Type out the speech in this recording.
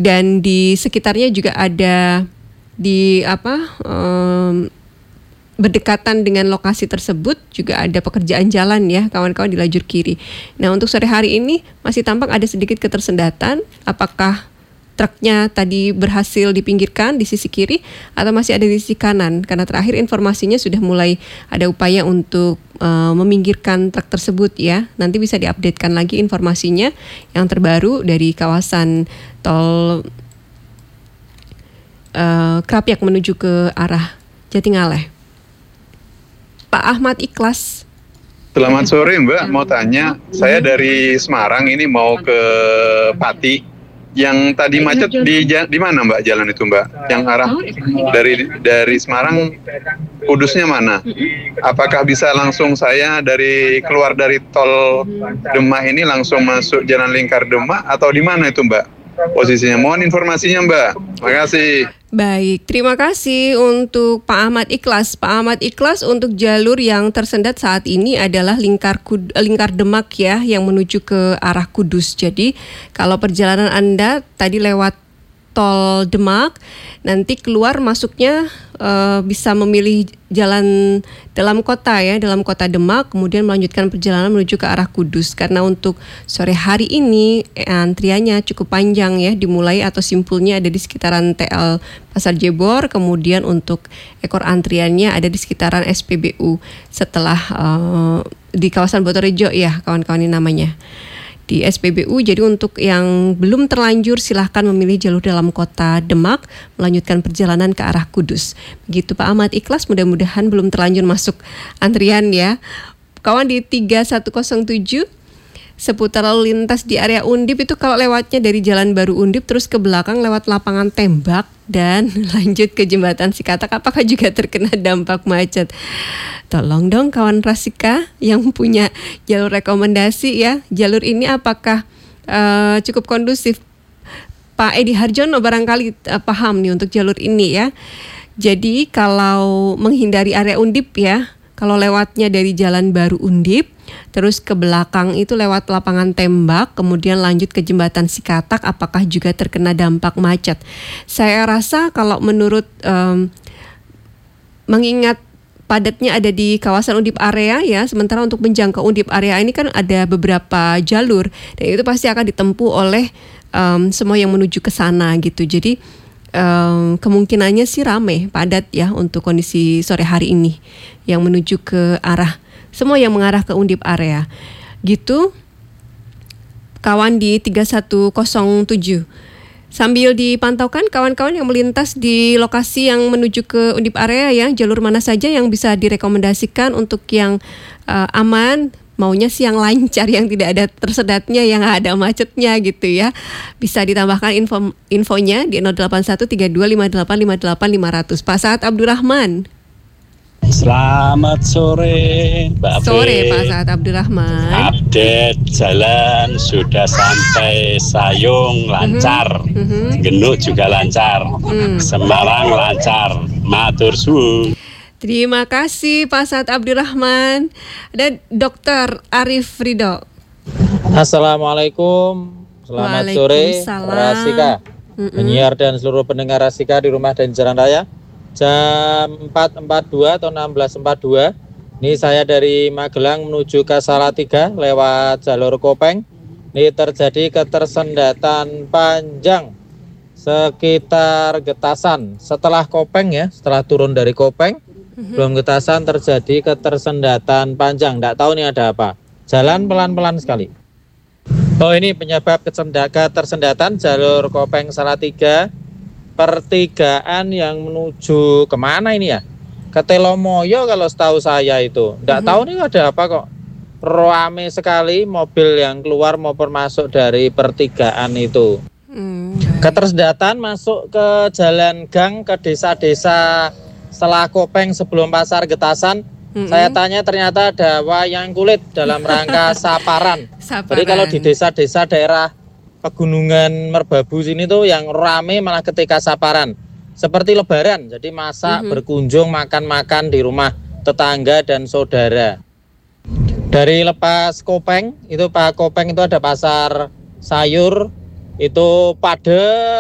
dan di sekitarnya juga ada di berdekatan dengan lokasi tersebut juga ada pekerjaan jalan ya kawan-kawan di lajur kiri. Nah untuk sore hari ini masih tampak ada sedikit ketersendatan. Apakah truknya tadi berhasil dipinggirkan di sisi kiri atau masih ada di sisi kanan? Karena terakhir informasinya sudah mulai ada upaya untuk meminggirkan truk tersebut ya. Nanti bisa diupdatekan lagi informasinya yang terbaru dari kawasan tol Krapyak menuju ke arah Jatingaleh. Pak Ahmad Ikhlas. Selamat sore Mbak, mau tanya, saya dari Semarang ini mau ke Pati. Yang tadi macet di mana Mbak jalan itu Mbak? Yang arah dari Semarang, Kudusnya mana? Apakah bisa langsung saya keluar dari tol Demak ini langsung masuk Jalan Lingkar Demak atau di mana itu Mbak? Posisinya, mohon informasinya Mbak. Terima kasih. Baik, terima kasih untuk Pak Ahmad Ikhlas. Pak Ahmad Ikhlas, untuk jalur yang tersendat saat ini adalah Lingkar Demak ya, yang menuju ke arah Kudus. Jadi kalau perjalanan Anda tadi lewat tol Demak, nanti keluar masuknya bisa memilih jalan dalam kota ya, dalam kota Demak, kemudian melanjutkan perjalanan menuju ke arah Kudus. Karena untuk sore hari ini antriannya cukup panjang ya, dimulai atau simpulnya ada di sekitaran TL Pasar Jebor, kemudian untuk ekor antriannya ada di sekitaran SPBU setelah di kawasan Botorejo ya kawan-kawan ini namanya. Di SPBU, jadi untuk yang belum terlanjur silahkan memilih jalur dalam kota Demak melanjutkan perjalanan ke arah Kudus. Begitu Pak Ahmad Ikhlas, mudah-mudahan belum terlanjur masuk antrian ya. Kawan di 3107 seputar lalu lintas di area Undip itu kalau lewatnya dari Jalan Baru Undip terus ke belakang lewat lapangan tembak dan lanjut ke Jembatan Sikatak, apakah juga terkena dampak macet? Tolong dong kawan Rasika yang punya jalur rekomendasi ya, jalur ini apakah cukup kondusif? Pak Edi Harjono barangkali paham nih untuk jalur ini ya. Jadi kalau menghindari area Undip ya, kalau lewatnya dari Jalan Baru Undip terus ke belakang itu lewat lapangan tembak, kemudian lanjut ke Jembatan Sikatak, apakah juga terkena dampak macet? Saya rasa kalau menurut mengingat padatnya ada di kawasan Undip area ya, sementara untuk menjangkau Undip area ini kan ada beberapa jalur dan itu pasti akan ditempuh oleh semua yang menuju ke sana gitu. Jadi kemungkinannya sih ramai, padat ya untuk kondisi sore hari ini yang menuju ke arah semua yang mengarah ke Undip area. Gitu. Kawan di 3107. Sambil dipantaukan kawan-kawan yang melintas di lokasi yang menuju ke Undip area ya, jalur mana saja yang bisa direkomendasikan untuk yang aman, maunya sih yang lancar, yang tidak ada tersedatnya, yang ada macetnya gitu ya. Bisa ditambahkan infonya di 081325858500. Pak Saad Abdurrahman. Selamat sore Mbak Abe. Sore Pak Saad Abdurrahman. Update jalan sudah sampai Sayung lancar, Genuk juga lancar, Semarang lancar, matur suwun. Terima kasih Pak Saad Abdurrahman. Dan Dr. Arif Ridho. Assalamualaikum. Selamat sore Rasika, penyiar dan seluruh pendengar Rasika di rumah dan jalan raya. Jam 4.42 atau 16.42. Ini saya dari Magelang menuju ke Salatiga lewat jalur Kopeng. Ini terjadi ketersendatan panjang sekitar Getasan. Setelah Kopeng ya, setelah turun dari Kopeng, belum Getasan terjadi ketersendatan panjang. Nggak tahu nih ada apa. Jalan pelan-pelan sekali. Oh, ini penyebab ketersendatan jalur Kopeng Salatiga. Pertigaan yang menuju kemana ini ya? Ke Telomoyo kalau setahu saya itu. Nggak tahu nih ada apa kok. Rame sekali mobil yang keluar maupun masuk dari pertigaan itu. Ketersendatan masuk ke jalan gang ke desa-desa setelah Kopeng sebelum Pasar Getasan. Saya tanya ternyata ada wayang kulit dalam rangka saparan. Jadi kalau di desa-desa daerah Pegunungan Merbabu sini tuh yang rame malah ketika saparan. Seperti lebaran, jadi masak, berkunjung, makan-makan di rumah tetangga dan saudara. Dari lepas Kopeng, itu Pak Kopeng itu ada pasar sayur, itu padat.